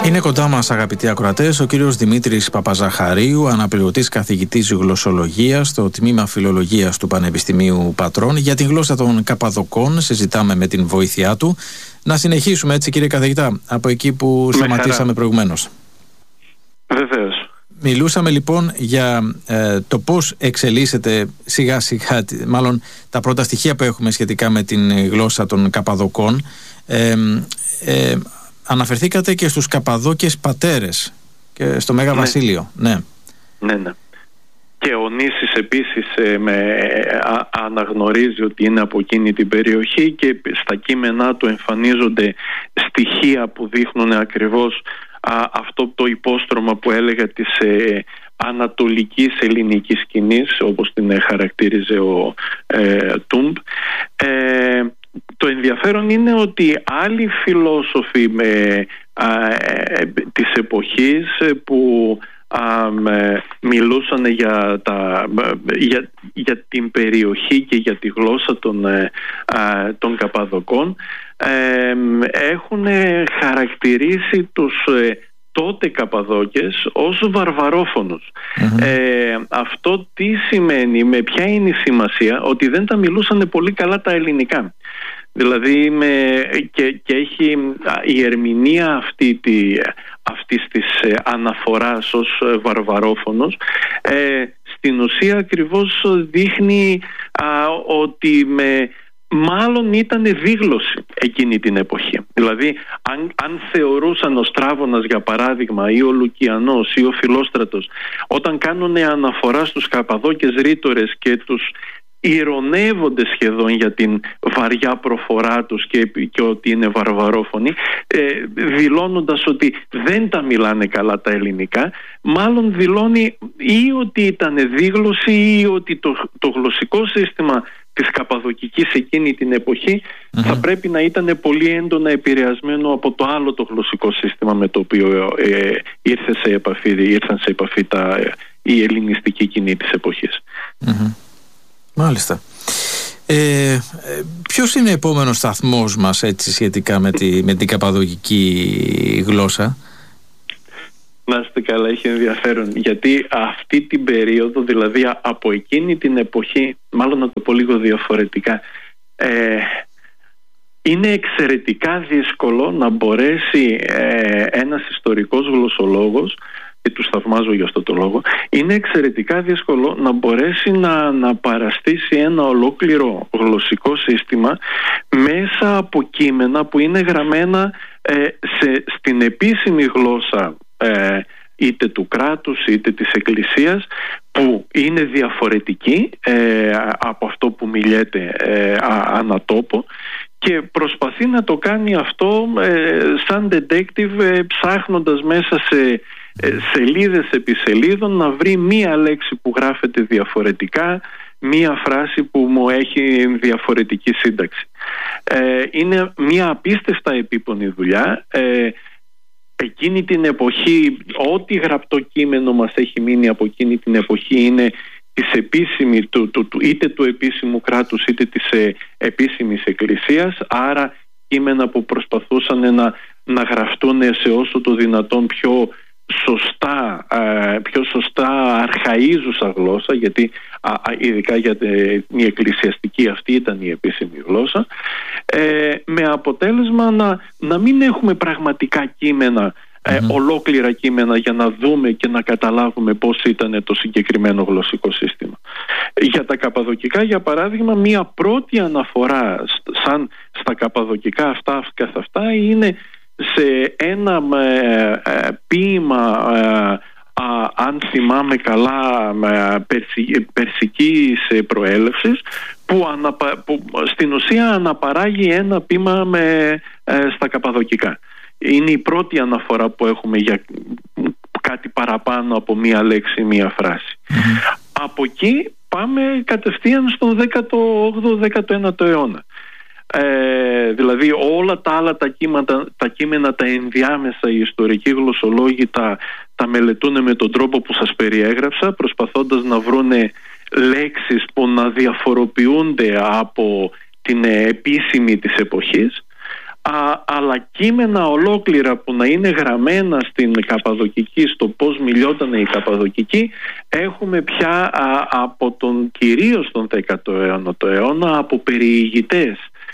Είναι κοντά μας, αγαπητοί ακροατές, ο κύριος Δημήτρης Παπαζαχαρίου, αναπληρωτής καθηγητής γλωσσολογίας στο Τμήμα Φιλολογίας του Πανεπιστημίου Πατρών. Για την γλώσσα των Καπαδοκών συζητάμε με την βοήθειά του. Να συνεχίσουμε έτσι, κύριε καθηγητά, από εκεί που σταματήσαμε προηγουμένως. Βεβαίως. Μιλούσαμε λοιπόν για το πώς εξελίσσεται σιγά σιγά, μάλλον τα πρώτα στοιχεία που έχουμε σχετικά με την γλώσσα των Καπαδοκών. Αναφερθήκατε και στους Καπαδόκες πατέρες και στο Μέγα Βασίλειο. Ναι. Και ο Νήσης επίσης αναγνωρίζει ότι είναι από εκείνη την περιοχή και στα κείμενά του εμφανίζονται στοιχεία που δείχνουν ακριβώς αυτό το υπόστρωμα που έλεγα της ανατολικής ελληνικής σκηνής, όπως την χαρακτήριζε ο Τούμπ. Το ενδιαφέρον είναι ότι άλλοι φιλόσοφοι της εποχής που μιλούσαν για την περιοχή και για τη γλώσσα των Καπαδοκών έχουν χαρακτηρίσει τους τότε Καπαδόκες ως βαρβαρόφωνους. Αυτό τι σημαίνει, με ποια είναι η σημασία? Ότι δεν τα μιλούσαν πολύ καλά τα ελληνικά. Δηλαδή και έχει η ερμηνεία αυτής της αναφοράς ως βαρβαρόφωνος στην ουσία ακριβώς δείχνει ότι μάλλον ήταν δίγλωση εκείνη την εποχή. Δηλαδή αν θεωρούσαν ο Στράβωνας για παράδειγμα ή ο Λουκιανός ή ο Φιλόστρατος, όταν κάνουν αναφορά στους Καπαδόκες ρήτορες και τους ηρωνεύονται σχεδόν για την βαριά προφορά τους και ότι είναι βαρβαρόφωνοι, δηλώνοντας ότι δεν τα μιλάνε καλά τα ελληνικά, μάλλον δηλώνει ή ότι ήταν δίγλωση ή ότι το γλωσσικό σύστημα της Καπαδοκικής εκείνη την εποχή θα πρέπει να ήταν πολύ έντονα επηρεασμένο από το άλλο το γλωσσικό σύστημα με το οποίο ήρθαν σε επαφή η ελληνιστική κοινή της εποχής. Μάλιστα. Ποιος είναι ο επόμενος σταθμός μας έτσι, σχετικά με την καπαδοκική γλώσσα? Να είστε καλά, έχει ενδιαφέρον, γιατί αυτή την περίοδο, δηλαδή από εκείνη την εποχή, μάλλον να το πω λίγο διαφορετικά, είναι εξαιρετικά δύσκολο να μπορέσει ένας ιστορικός γλωσσολόγος, και τους θαυμάζω για αυτό το λόγο, είναι εξαιρετικά δύσκολο να μπορέσει να παραστήσει ένα ολόκληρο γλωσσικό σύστημα μέσα από κείμενα που είναι γραμμένα στην επίσημη γλώσσα είτε του κράτους είτε της εκκλησίας, που είναι διαφορετική από αυτό που μιλιέται ανατόπο, και προσπαθεί να το κάνει αυτό σαν detective, ψάχνοντας μέσα σε σελίδες επί σελίδων να βρει μία λέξη που γράφεται διαφορετικά, μία φράση που μου έχει διαφορετική σύνταξη. Είναι μία απίστευτα επίπονη δουλειά. Εκείνη την εποχή, ό,τι γραπτό κείμενο μας έχει μείνει από εκείνη την εποχή είναι της επίσημης, είτε του επίσημου κράτους είτε της επίσημης εκκλησίας, άρα κείμενα που προσπαθούσαν να γραφτούν σε όσο το δυνατόν πιο σωστά αρχαΐζουσα γλώσσα, γιατί ειδικά για την εκκλησιαστική αυτή ήταν η επίσημη γλώσσα, με αποτέλεσμα να μην έχουμε πραγματικά κείμενα, ολόκληρα κείμενα για να δούμε και να καταλάβουμε πώς ήταν το συγκεκριμένο γλωσσικό σύστημα. Για τα καπαδοκικά, για παράδειγμα, μία πρώτη αναφορά στα καπαδοκικά αυτά καθ' αυτά είναι σε ένα ποίημα, αν θυμάμαι καλά, περσικής προέλευσης, που στην ουσία αναπαράγει ένα ποίημα στα καπαδοκικά. Είναι η πρώτη αναφορά που έχουμε για κάτι παραπάνω από μία λέξη, μία φράση. Από εκεί πάμε κατευθείαν στον 18ο-19ο αιώνα. Δηλαδή όλα τα άλλα τα κείμενα τα ενδιάμεσα, οι ιστορικοί γλωσσολόγοι τα μελετούν με τον τρόπο που σας περιέγραψα, προσπαθώντας να βρούνε λέξεις που να διαφοροποιούνται από την επίσημη της εποχής. αλλά κείμενα ολόκληρα που να είναι γραμμένα στην Καπαδοκική, στο πώς μιλιόταν η Καπαδοκική, έχουμε πια από κυρίως τον 19ο αιώνα από περιηγητές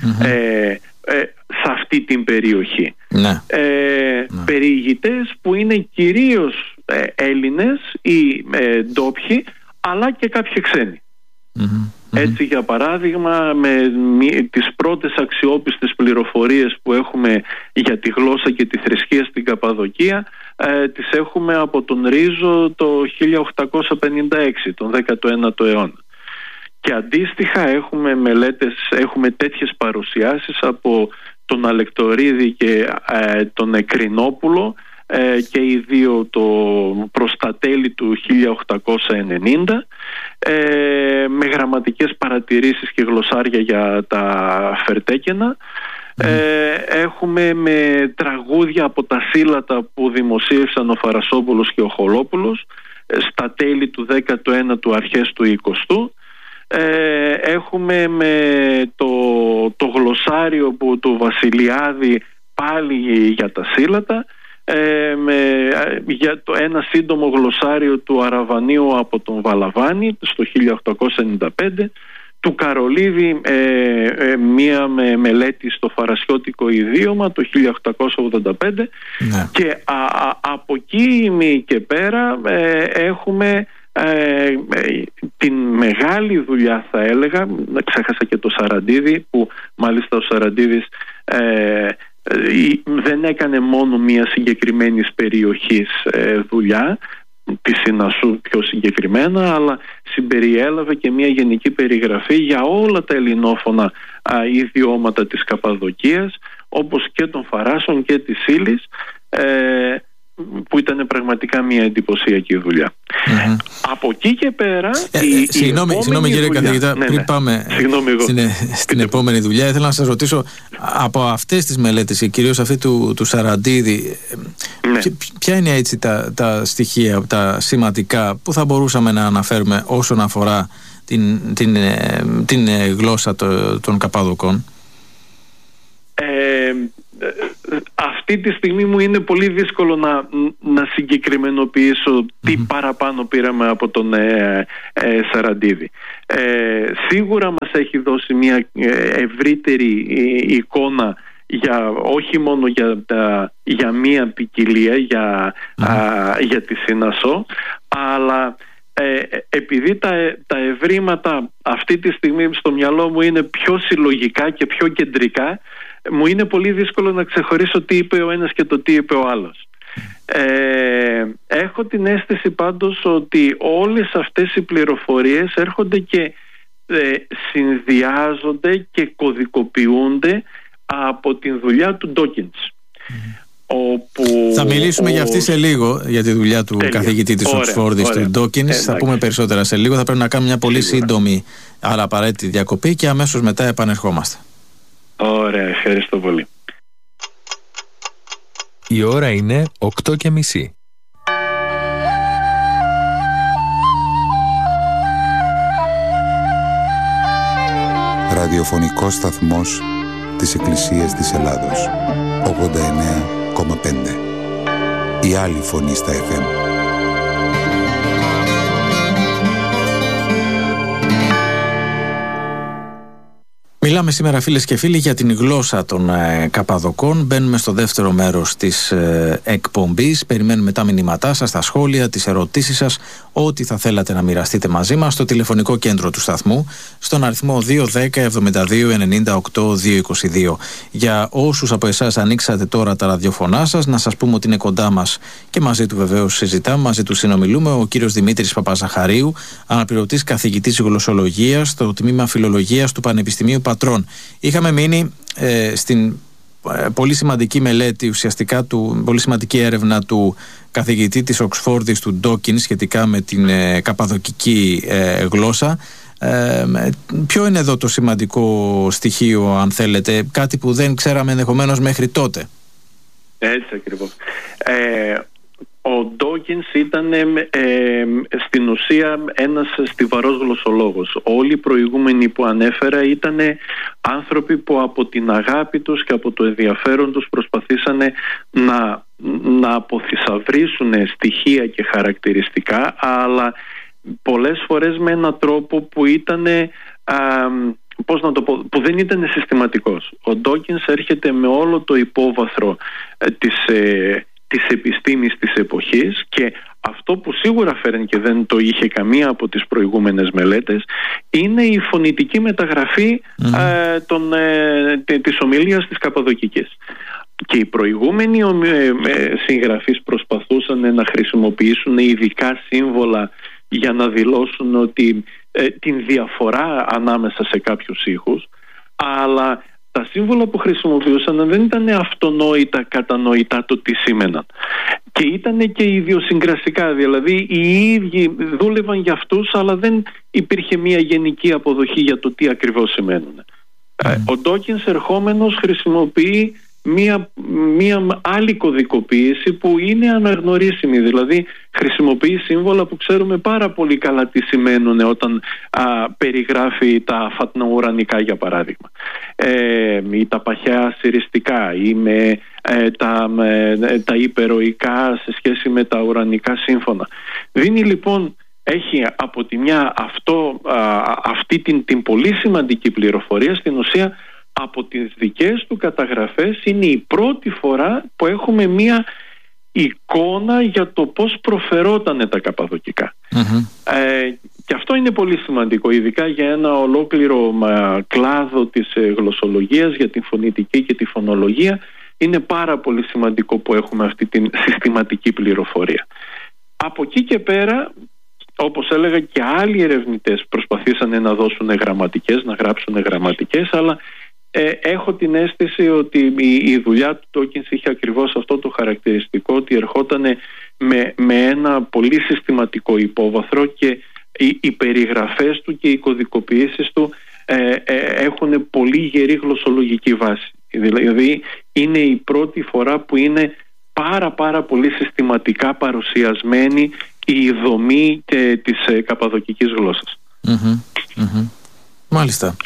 σε αυτή την περιοχή. Περιηγητές που είναι κυρίως Έλληνες ή ντόπιοι, αλλά και κάποιοι ξένοι. Έτσι, για παράδειγμα, με τις πρώτες αξιόπιστες πληροφορίες που έχουμε για τη γλώσσα και τη θρησκεία στην Καπαδοκία, τις έχουμε από τον Ρίζο το 1856, τον 19ο αιώνα. Και αντίστοιχα έχουμε μελέτες, έχουμε τέτοιες παρουσιάσεις από τον Αλεκτορίδη και τον Εκρινόπουλο, και οι δύο προς τα τέλη του 1890, με γραμματικές παρατηρήσεις και γλωσσάρια για τα φερτέκαινα. Έχουμε με τραγούδια από τα σύλλατα που δημοσίευσαν ο Φαρασόπουλος και ο Χολόπουλος στα τέλη του 19ου, αρχές του 20ου. Έχουμε με το γλωσσάριο του Βασιλιάδη πάλι για τα σύλλατα, για ένα σύντομο γλωσσάριο του Αραβανίου από τον Βαλαβάνη στο 1895, του Καρολίδη μία μελέτη στο φαρασιώτικο ιδίωμα το 1885, και από εκεί και πέρα έχουμε την μεγάλη δουλειά, θα έλεγα, ξέχασα και το Σαραντίδη, που μάλιστα ο Σαραντίδης δεν έκανε μόνο μία συγκεκριμένης περιοχής δουλειά, τη Συνασσού πιο συγκεκριμένα, αλλά συμπεριέλαβε και μία γενική περιγραφή για όλα τα ελληνόφωνα ιδιώματα της Καπαδοκίας, όπως και των Φαράσων και της Ήλης, που ήταν πραγματικά μια εντυπωσιακή δουλειά. Από εκεί και πέρα συγγνώμη κύριε καθηγητά, πριν πάμε στην επόμενη δουλειά, ήθελα να σας ρωτήσω, από αυτές τις μελέτες και κυρίως αυτή του Σαραντίδη, ποια είναι έτσι τα στοιχεία, τα σημαντικά που θα μπορούσαμε να αναφέρουμε όσον αφορά την γλώσσα των Καπαδοκών? Αυτή τη στιγμή μου είναι πολύ δύσκολο να συγκεκριμενοποιήσω τι παραπάνω πήραμε από τον Σαραντίδη. Σίγουρα μας έχει δώσει μια ευρύτερη εικόνα όχι μόνο για μια ποικιλία, για τη Σύνασσο, αλλά επειδή τα ευρήματα αυτή τη στιγμή στο μυαλό μου είναι πιο συλλογικά και πιο κεντρικά, μου είναι πολύ δύσκολο να ξεχωρίσω τι είπε ο ένας και το τι είπε ο άλλος. Έχω την αίσθηση πάντως ότι όλες αυτές οι πληροφορίες έρχονται και συνδυάζονται και κωδικοποιούνται από την δουλειά του Ντόκινς. Θα μιλήσουμε για αυτή σε λίγο, για τη δουλειά του καθηγητή της Οξφόρδης, του Ντόκινς. Θα πούμε περισσότερα σε λίγο. Θα πρέπει να κάνουμε μια πολύ σύντομη αλλά απαραίτητη διακοπή και αμέσως μετά επανερχόμαστε. Ωραία, ευχαριστώ πολύ. Η ώρα είναι 8:30. Ραδιοφωνικός σταθμός της Εκκλησίας της Ελλάδος, 89,5. Η άλλη φωνή στα FM. Μιλάμε σήμερα, φίλες και φίλοι, για την γλώσσα των Καπαδοκών. Μπαίνουμε στο δεύτερο μέρος της εκπομπής. Περιμένουμε τα μηνύματά σας, τα σχόλια, τις ερωτήσεις σας, ό,τι θα θέλατε να μοιραστείτε μαζί μας στο τηλεφωνικό κέντρο του σταθμού, στον αριθμό 210 72 98 222. Για όσους από εσάς ανοίξατε τώρα τα ραδιοφωνά σας, να σας πούμε ότι είναι κοντά μας και μαζί του βεβαίως συζητάμε, μαζί του συνομιλούμε, ο κύριος Δημήτρης Παπαζαχαρίου, αναπληρωτής καθηγητής γλωσσολογίας στο τμήμα Φιλολογίας του Πανεπιστημίου Πατρών. Είχαμε μείνει στην πολύ σημαντική μελέτη, ουσιαστικά πολύ σημαντική έρευνα του καθηγητή της Οξφόρδης, του Ντόκινς, σχετικά με την καπαδοκική γλώσσα. Ποιο είναι εδώ το σημαντικό στοιχείο, αν θέλετε, κάτι που δεν ξέραμε ενδεχομένως μέχρι τότε? Έτσι ακριβώς. Ο Ντόκινς ήταν στην ουσία ένας στιβαρός γλωσσολόγος. Όλοι οι προηγούμενοι που ανέφερα ήταν άνθρωποι που από την αγάπη τους και από το ενδιαφέρον τους προσπαθήσανε να αποθυσαυρίσουν στοιχεία και χαρακτηριστικά, αλλά πολλές φορές με έναν τρόπο που ήταν, που δεν ήταν συστηματικός. Ο Ντόκινς έρχεται με όλο το υπόβαθρο της επιστήμης της εποχής, και αυτό που σίγουρα φέρνει και δεν το είχε καμία από τις προηγούμενες μελέτες είναι η φωνητική μεταγραφή της ομιλίας της Καπαδοκικής. Και οι προηγούμενοι συγγραφείς προσπαθούσαν να χρησιμοποιήσουν ειδικά σύμβολα για να δηλώσουν ότι την διαφορά ανάμεσα σε κάποιους ήχους, αλλά τα σύμβολα που χρησιμοποιούσαν δεν ήταν αυτονόητα, κατανοητά το τι σήμαιναν. Και ήταν και ιδιοσυγκρασικά, δηλαδή οι ίδιοι δούλευαν για αυτούς, αλλά δεν υπήρχε μια γενική αποδοχή για το τι ακριβώς σημαίνουν. Ο Ντόκινς ερχόμενος χρησιμοποιεί μία άλλη κωδικοποίηση που είναι αναγνωρίσιμη, δηλαδή χρησιμοποιεί σύμβολα που ξέρουμε πάρα πολύ καλά τι σημαίνουν όταν περιγράφει τα φατνοουρανικά, για παράδειγμα, ή τα παχαία συριστικά, ή με τα υπεροϊκά σε σχέση με τα ουρανικά σύμφωνα. Δίνει λοιπόν, έχει από τη μια αυτή την πολύ σημαντική πληροφορία. Στην ουσία από τις δικές του καταγραφές είναι η πρώτη φορά που έχουμε μία εικόνα για το πώς προφερότανε τα καπαδοκικά. Και αυτό είναι πολύ σημαντικό, ειδικά για ένα ολόκληρο κλάδο της γλωσσολογίας, για την φωνητική και τη φωνολογία. Είναι πάρα πολύ σημαντικό που έχουμε αυτή την συστηματική πληροφορία. Από εκεί και πέρα, όπως έλεγα, και άλλοι ερευνητές προσπαθήσανε να δώσουν γραμματικές, να γράψουν γραμματικές, αλλά έχω την αίσθηση ότι η δουλειά του Ντόκινς είχε ακριβώς αυτό το χαρακτηριστικό, ότι ερχόταν με ένα πολύ συστηματικό υπόβαθρο, και οι περιγραφές του και οι κωδικοποιήσεις του έχουν πολύ γερή γλωσσολογική βάση. Δηλαδή είναι η πρώτη φορά που είναι πάρα πολύ συστηματικά παρουσιασμένη η δομή της καπαδοκικής γλώσσας. Μάλιστα.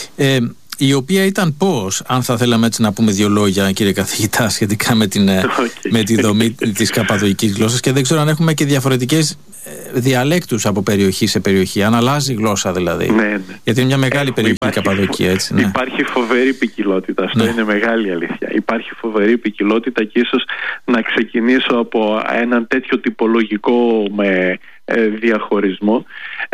Η οποία ήταν πώς, αν θα θέλαμε έτσι να πούμε δύο λόγια, κύριε καθηγητά, σχετικά με τη δομή της καπαδοκικής γλώσσας, και δεν ξέρω αν έχουμε και διαφορετικές διαλέκτους από περιοχή σε περιοχή, αν αλλάζει η γλώσσα δηλαδή. Ναι. Γιατί είναι μια μεγάλη περιοχή η Καπαδοκία, έτσι. Ναι. Υπάρχει φοβερή ποικιλότητα, αυτό είναι μεγάλη αλήθεια. Υπάρχει φοβερή ποικιλότητα, και ίσως να ξεκινήσω από έναν τέτοιο τυπολογικό διαχωρισμό.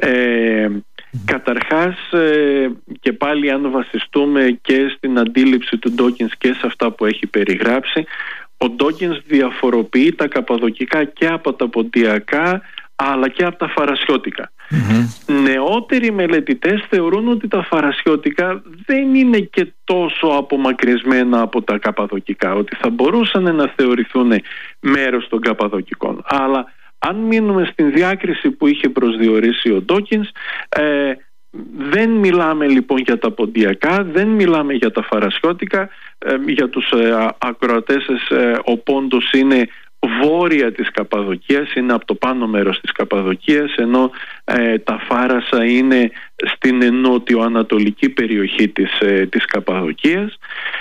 Καταρχάς, και πάλι αν βασιστούμε και στην αντίληψη του Ντόκινς και σε αυτά που έχει περιγράψει, ο Ντόκινς διαφοροποιεί τα καπαδοκικά και από τα ποντιακά, αλλά και από τα φαρασιώτικα. Νεότεροι μελετητές θεωρούν ότι τα φαρασιώτικα δεν είναι και τόσο απομακρυσμένα από τα καπαδοκικά, ότι θα μπορούσαν να θεωρηθούν μέρος των καπαδοκικών. Αλλά αν μείνουμε στην διάκριση που είχε προσδιορίσει ο Ντόκινς, δεν μιλάμε λοιπόν για τα ποντιακά, δεν μιλάμε για τα φαρασιώτικα. Για τους ακροατές, ο Πόντος είναι βόρεια της Καπαδοκίας, είναι από το πάνω μέρος της Καπαδοκίας, ενώ τα Φάρασα είναι στην νότιο-ανατολική περιοχή της Καπαδοκίας.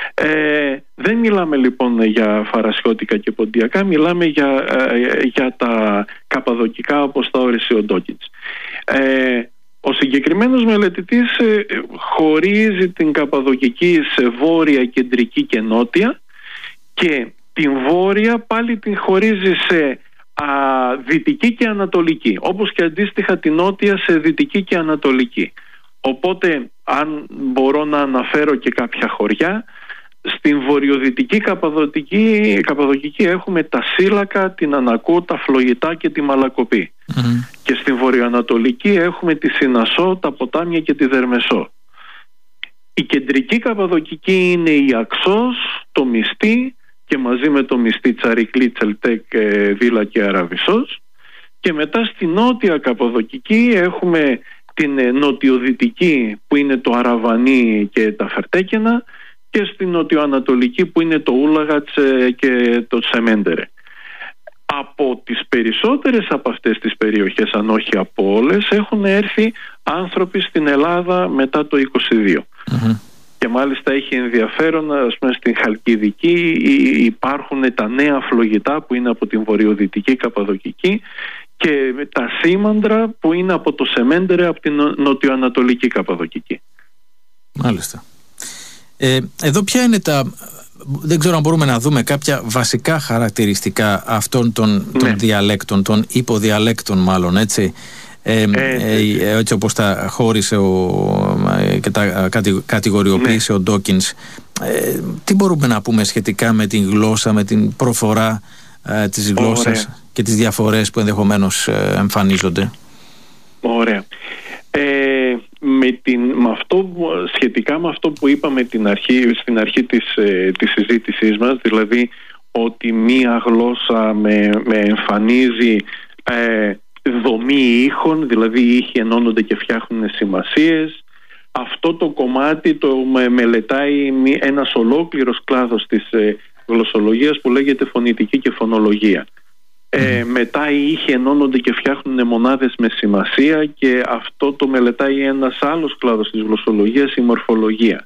Δεν μιλάμε λοιπόν για φαρασιώτικα και ποντιακά, μιλάμε για τα καπαδοκικά, όπως τα όρισε ο Ντόκινς. Ο συγκεκριμένος μελετητής χωρίζει την Καπαδοκική σε βόρεια, κεντρική και νότια, και την βόρεια πάλι την χωρίζει σε δυτική και ανατολική, όπως και αντίστοιχα την νότια σε δυτική και ανατολική. Οπότε, αν μπορώ να αναφέρω και κάποια χωριά, στην βορειοδυτική Καπαδοκική έχουμε τα Σύλακα, την Ανακού, τα Φλογητά και τη Μαλακοπή. Και στην βορειοανατολική έχουμε τη Συνασσό, τα Ποτάμια και τη Δερμεσό. Η κεντρική Καπαδοκική είναι η Αξός, το Μυστή, και μαζί με το Μυστή Τσαρικλή, Τσελτέκ, Δήλα και Αραβισσός. Και μετά στη νότια Καπαδοκική έχουμε την νοτιοδυτική, που είναι το Αραβανί και τα Φερτέκαινα, και στην νοτιοανατολική που είναι το Ούλαγατς και το Τσεμέντερε. από τις περισσότερες από αυτές τις περιοχές, αν όχι από όλες, έχουν έρθει άνθρωποι στην Ελλάδα μετά το 22. Και μάλιστα έχει ενδιαφέρον, ας πούμε, στην Χαλκιδική υπάρχουν τα νέα φλογητά που είναι από την βορειοδυτική Καπαδοκική και τα σήμαντρα που είναι από το Σεμέντερε, από την νοτιοανατολική Καπαδοκική. Μάλιστα. Εδώ ποια είναι δεν ξέρω αν μπορούμε να δούμε κάποια βασικά χαρακτηριστικά αυτών των διαλέκτων, των υποδιαλέκτων μάλλον, έτσι, έτσι όπως τα χώρισε και τα κατηγοριοποίησε ο Ντόκινς. Τι μπορούμε να πούμε σχετικά με την γλώσσα, με την προφορά της γλώσσας και τις διαφορές που ενδεχομένως εμφανίζονται? Ωραία. Σχετικά με αυτό που είπαμε στην αρχή της συζήτησής μας, δηλαδή ότι μία γλώσσα με εμφανίζει δομή ήχων, δηλαδή οι ήχοι ενώνονται και φτιάχνουν σημασίες. Αυτό το κομμάτι το μελετάει ένας ολόκληρος κλάδος της γλωσσολογίας που λέγεται φωνητική και φωνολογία. Μετά οι ήχοι ενώνονται και φτιάχνουν μονάδες με σημασία, και αυτό το μελετάει ένας άλλος κλάδος της γλωσσολογίας, η μορφολογία.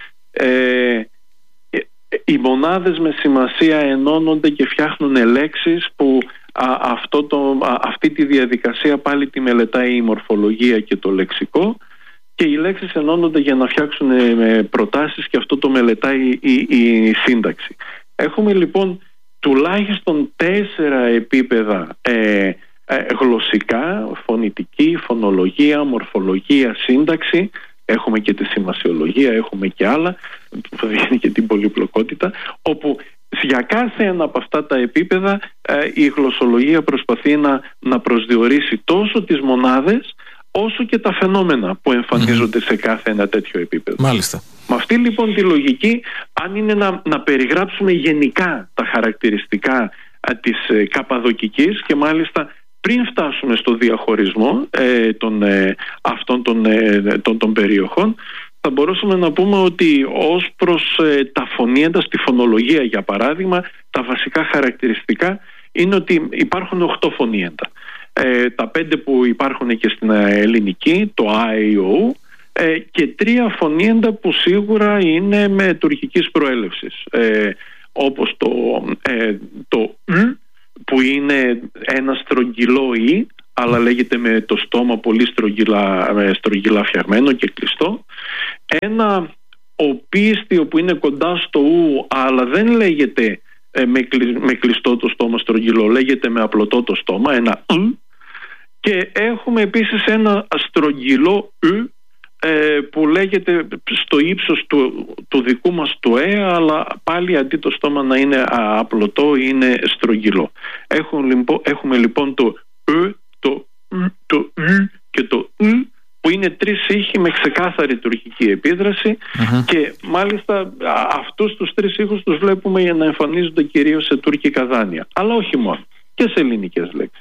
Οι μονάδες με σημασία ενώνονται και φτιάχνουν λέξεις που αυτή τη διαδικασία πάλι τη μελετάει η μορφολογία και το λεξικό, και οι λέξεις ενώνονται για να φτιάξουν προτάσεις, και αυτό το μελετάει η σύνταξη. Έχουμε λοιπόν τουλάχιστον 4 επίπεδα γλωσσικά: φωνητική, φωνολογία, μορφολογία, σύνταξη. Έχουμε και τη σημασιολογία, έχουμε και άλλα που δίνει και την πολυπλοκότητα, όπου για κάθε ένα από αυτά τα επίπεδα η γλωσσολογία προσπαθεί να προσδιορίσει τόσο τις μονάδες όσο και τα φαινόμενα που εμφανίζονται σε κάθε ένα τέτοιο επίπεδο. Μάλιστα. Με αυτή λοιπόν τη λογική, αν είναι να περιγράψουμε γενικά τα χαρακτηριστικά της Καπαδοκικής, και μάλιστα πριν φτάσουμε στο διαχωρισμό αυτών των περιοχών, θα μπορούσαμε να πούμε ότι ως προς τα φωνήεντα, στη φωνολογία για παράδειγμα, τα βασικά χαρακτηριστικά είναι ότι υπάρχουν 8 φωνήεντα. Τα 5 που υπάρχουν και στην ελληνική, το Α, Ι, Ο, και 3 φωνήεντα που σίγουρα είναι με τουρκικής προέλευσης, όπως το που είναι ένα στρογγυλό Ι, αλλά λέγεται με το στόμα πολύ στρογγυλά φτιαγμένο και κλειστό. Ένα οπίστιο που είναι κοντά στο Ου, αλλά δεν λέγεται με κλειστό το στόμα στρογγυλό, λέγεται με απλωτό το στόμα, ένα Ου. Και έχουμε επίσης ένα στρογγυλό Ου, που λέγεται στο ύψος του δικού μας του αλλά πάλι αντί το στόμα να είναι απλωτό, είναι στρογγυλό. Έχουμε λοιπόν το το και το που είναι 3 ήχοι με ξεκάθαρη τουρκική επίδραση, και μάλιστα αυτούς τους 3 ήχους τους βλέπουμε για να εμφανίζονται κυρίως σε τουρκικά δάνεια, αλλά όχι μόνο, και σε ελληνικές λέξεις.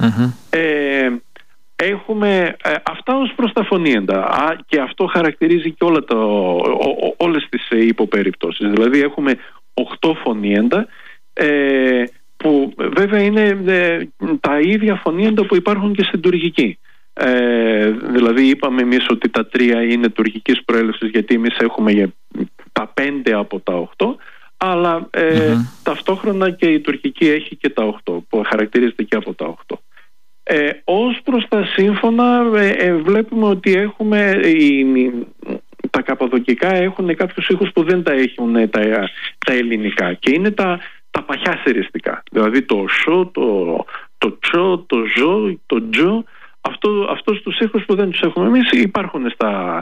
Έχουμε αυτά ως προς τα φωνήεντα, και αυτό χαρακτηρίζει και όλες τις υποπεριπτώσεις. Δηλαδή έχουμε 8 φωνήεντα, που βέβαια είναι τα ίδια φωνήεντα που υπάρχουν και στην τουρκική. Δηλαδή είπαμε εμείς ότι τα 3 είναι τουρκικής προέλευσης, γιατί εμείς έχουμε τα 5 από τα 8, αλλά ταυτόχρονα και η τουρκική έχει και τα 8 που χαρακτηρίζεται και από τα 8. Ως προς τα σύμφωνα, βλέπουμε ότι έχουμε τα καπαδοκικά έχουν κάποιους ήχους που δεν τα έχουν τα ελληνικά, και είναι τα παχιά θεριστικά, δηλαδή το σο, το τσο, το ζω, το τζο. Αυτούς τους ήχους που δεν τους έχουμε εμείς υπάρχουν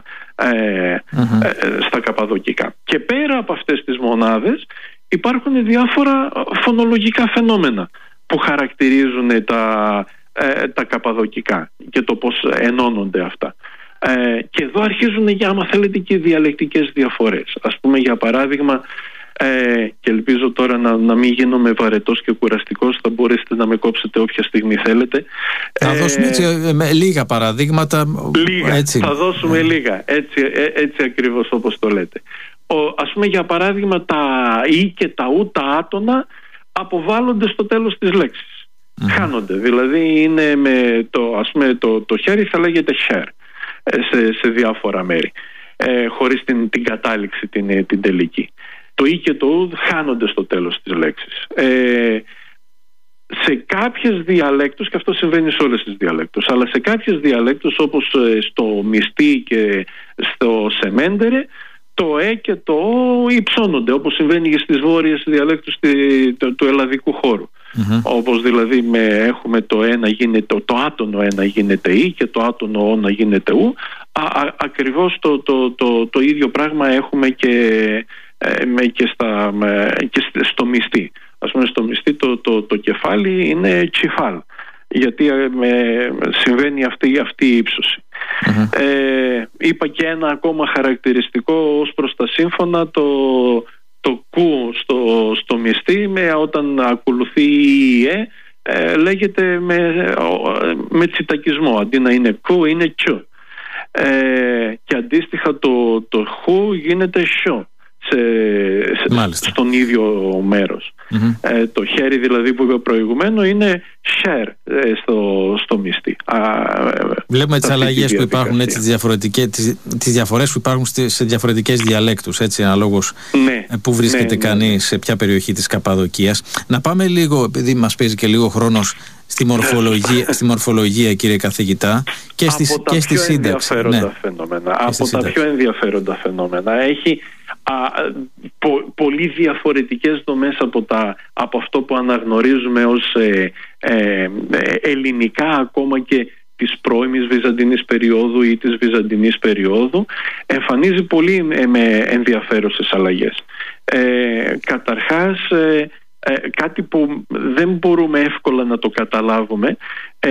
στα καπαδοκικά. Και πέρα από αυτές τις μονάδες υπάρχουν διάφορα φωνολογικά φαινόμενα που χαρακτηρίζουν τα καπαδοκικά και το πώς ενώνονται αυτά. Και εδώ αρχίζουν, άμα θέλετε, και οι διαλεκτικές διαφορές. Ας πούμε, για παράδειγμα, και ελπίζω τώρα να μην γίνομαι βαρετός και κουραστικός, θα μπορέσετε να με κόψετε όποια στιγμή θέλετε. Θα δώσουμε έτσι λίγα παραδείγματα. Έτσι. Θα δώσουμε λίγα, έτσι ακριβώς όπως το λέτε. Ας πούμε, για παράδειγμα, τα Ι και τα Ου, τα άτονα, αποβάλλονται στο τέλος της λέξης. Χάνονται. Δηλαδή είναι με το χέρι θα λέγεται χέρ σε διάφορα μέρη, χωρίς την κατάληξη την τελική. Το ή και το ου χάνονται στο τέλος της λέξης. Σε κάποιες διαλέκτους, και αυτό συμβαίνει σε όλες τις διαλέκτους, αλλά σε κάποιες διαλέκτους όπως στο μυστή και στο σεμέντερε, το και το ο υψώνονται, όπως συμβαίνει και στις βόρειες διαλέκτους του ελλαδικού χώρου. Όπως δηλαδή έχουμε το ένα γίνεται, το άτονο ένα γίνεται ή και το άτονο ο να γίνεται ου. Ακριβώς το ίδιο πράγμα έχουμε και στο μυστή. Ας πούμε στο μυστή το κεφάλι είναι τσιφάλ, γιατί συμβαίνει αυτή η ύψωση. Είπα και ένα ακόμα χαρακτηριστικό ως προς τα σύμφωνα, το κου στο μυστή όταν ακολουθεί η λέγεται με τσιτακισμό, αντί να είναι κου είναι τσου, και αντίστοιχα το χου γίνεται σιο στον ίδιο μέρος. Το χέρι δηλαδή που είπα προηγουμένω είναι share στο μυστή. Βλέπουμε τις αλλαγές που υπάρχουν, έτσι, τις διαφορές που υπάρχουν σε διαφορετικές διαλέκτους, έτσι, αναλόγως που βρίσκεται κανείς σε ποια περιοχή της Καπαδοκίας. Να πάμε λίγο, επειδή μας παίζει και λίγο χρόνος, στη μορφολογία, κύριε καθηγητά, και στη σύνταξη. Από τα πιο ενδιαφέροντα φαινόμενα. Έχει πολύ διαφορετικές δομές από αυτό που αναγνωρίζουμε ως ελληνικά, ακόμα και της πρώιμης Βυζαντινής περίοδου ή της Βυζαντινής περίοδου. Εμφανίζει πολύ ενδιαφέρουσες αλλαγές. Καταρχάς, κάτι που δεν μπορούμε εύκολα να το καταλάβουμε,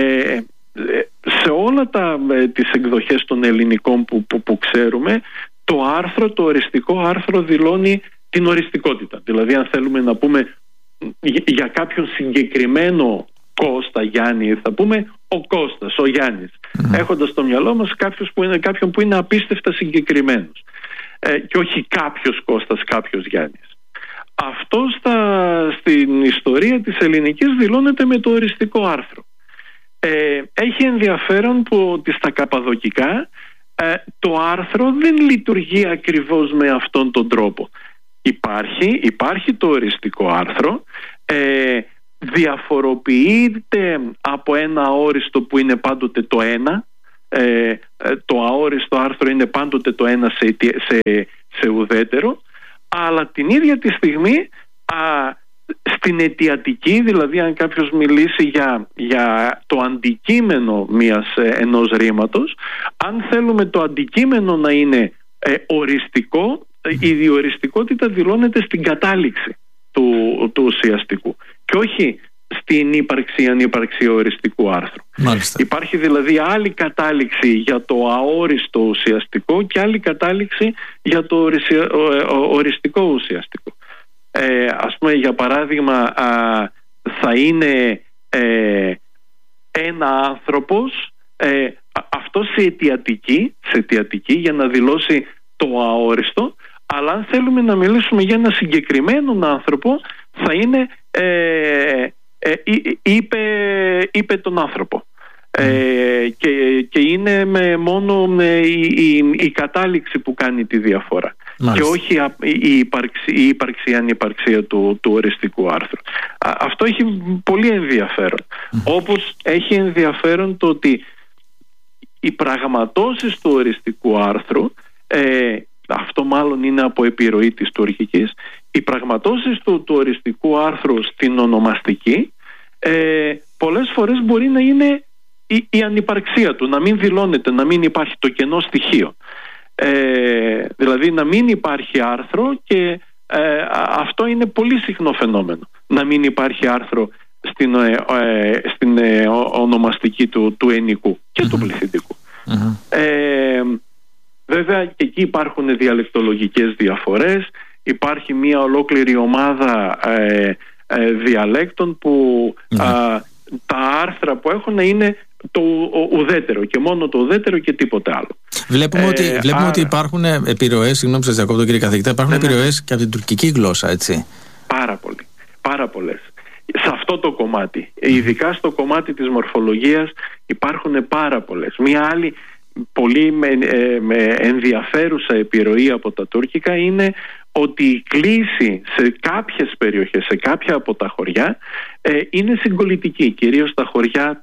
σε όλα τις εκδοχές των ελληνικών που ξέρουμε, το οριστικό άρθρο δηλώνει την οριστικότητα. Δηλαδή αν θέλουμε να πούμε για κάποιον συγκεκριμένο Κώστα Γιάννη, θα πούμε ο Κώστας, ο Γιάννης, έχοντας στο μυαλό μας κάποιον που είναι απίστευτα συγκεκριμένος, και όχι κάποιος Κώστας, κάποιος Γιάννης. Αυτό στην ιστορία της ελληνικής δηλώνεται με το οριστικό άρθρο. Έχει ενδιαφέρον που ότι στα καπαδοκικά το άρθρο δεν λειτουργεί ακριβώς με αυτόν τον τρόπο. Υπάρχει το οριστικό άρθρο, διαφοροποιείται από ένα αόριστο που είναι πάντοτε το ένα. Το αόριστο άρθρο είναι πάντοτε το ένα σε ουδέτερο, αλλά την ίδια τη στιγμή στην αιτιατική, δηλαδή αν κάποιος μιλήσει για το αντικείμενο ενός ρήματος, αν θέλουμε το αντικείμενο να είναι οριστικό, η διοριστικότητα δηλώνεται στην κατάληξη του ουσιαστικού και όχι στην ύπαρξη οριστικού άρθρου. Μάλιστα. Υπάρχει δηλαδή άλλη κατάληξη για το αόριστο ουσιαστικό και άλλη κατάληξη για το οριστικό ουσιαστικό. Ας πούμε, για παράδειγμα, θα είναι ένα άνθρωπος, αυτό σε αιτιατική για να δηλώσει το αόριστο, αλλά αν θέλουμε να μιλήσουμε για ένα συγκεκριμένο άνθρωπο, θα είναι είπε τον άνθρωπο. Και είναι μόνο η κατάληξη που κάνει τη διαφορά. Μάλιστα. Και όχι η ύπαρξη ή ανυπαρξία του οριστικού άρθρου. Αυτό έχει πολύ ενδιαφέρον. Όπως έχει ενδιαφέρον το ότι οι πραγματώσεις του οριστικού άρθρου, αυτό μάλλον είναι από επιρροή της τουρκικής, οι πραγματώσεις του οριστικού άρθρου στην ονομαστική πολλές φορές μπορεί να είναι η ανυπαρξία του, να μην δηλώνεται, να μην υπάρχει το κενό στοιχείο. Δηλαδή να μην υπάρχει άρθρο, και αυτό είναι πολύ συχνό φαινόμενο, να μην υπάρχει άρθρο στην ονομαστική του ενικού και του πληθυντικού. Βέβαια και εκεί υπάρχουν διαλεκτολογικές διαφορές. Υπάρχει μια ολόκληρη ομάδα διαλέκτων που τα άρθρα που έχουν είναι το ουδέτερο και μόνο το ουδέτερο και τίποτε άλλο. Βλέπουμε ότι υπάρχουν επιρροές, συγγνώμη που σας διακόπτω κύριε καθηγητά, υπάρχουν επιρροές και από την τουρκική γλώσσα, έτσι. Πάρα πολλές. σε αυτό το κομμάτι. Ειδικά στο κομμάτι της μορφολογίας υπάρχουν πάρα πολλές. Μία άλλη πολύ με ενδιαφέρουσα επιρροή από τα τουρκικά είναι ότι η κλίση σε κάποιες περιοχές, σε κάποια από τα χωριά είναι συγκολητική, κυρίως τα χωριά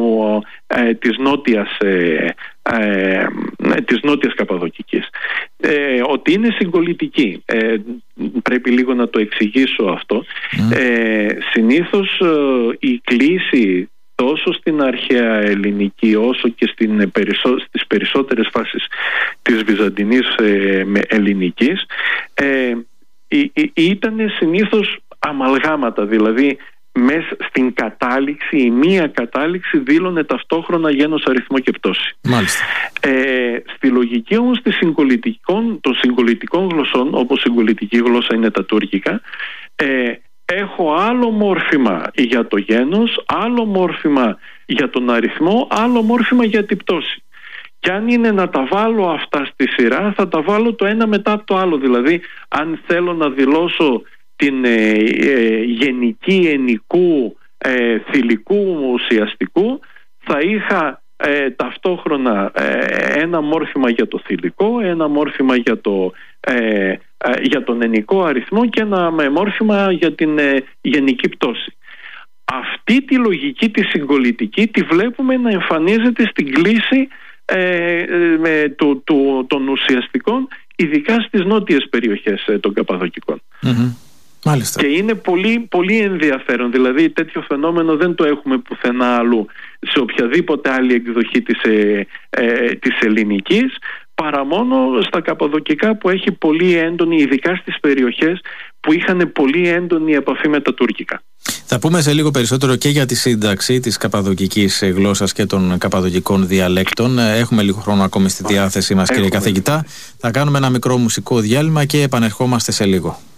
της νότιας Καπαδοκικής. Ότι είναι συγκολητική, πρέπει λίγο να το εξηγήσω αυτό. Συνήθως η κλίση τόσο στην αρχαία ελληνική όσο και στις περισσότερες φάσεις της βυζαντινής ελληνικής ήταν συνήθως αμαλγάματα, δηλαδή μέσα στην κατάληξη, η μία κατάληξη δήλωνε ταυτόχρονα γένος, αριθμό και πτώση. Μάλιστα. Στη λογική όμως των συγκολητικών γλωσσών, όπως συγκολητική γλώσσα είναι τα τουρκικά, έχω άλλο μόρφημα για το γένος, άλλο μόρφημα για τον αριθμό, άλλο μόρφημα για την πτώση. Και αν είναι να τα βάλω αυτά στη σειρά, θα τα βάλω το ένα μετά από το άλλο. Δηλαδή, αν θέλω να δηλώσω την γενική ενικού θηλυκού ουσιαστικού, θα είχα ταυτόχρονα ένα μόρφημα για το θηλυκό, ένα μόρφημα για τον ενικό αριθμό και ένα μόρφημα για την γενική πτώση. Αυτή τη λογική τη συγκολητική τη βλέπουμε να εμφανίζεται στην κλίση των ουσιαστικών, ειδικά στις νότιες περιοχές των Καπαδοκικών. Μάλιστα. Και είναι πολύ, πολύ ενδιαφέρον. Δηλαδή τέτοιο φαινόμενο δεν το έχουμε πουθενά αλλού σε οποιαδήποτε άλλη εκδοχή της ελληνικής, παρά μόνο στα Καπαδοκικά, που έχει πολύ έντονη, ειδικά στις περιοχές που είχαν πολύ έντονη επαφή με τα τουρκικά. Θα πούμε σε λίγο περισσότερο και για τη σύνταξη της καπαδοκικής γλώσσας και των καπαδοκικών διαλέκτων. Έχουμε λίγο χρόνο ακόμη στη διάθεσή μας, κύριε καθηγητά. Θα κάνουμε ένα μικρό μουσικό διάλειμμα και επανερχόμαστε σε λίγο.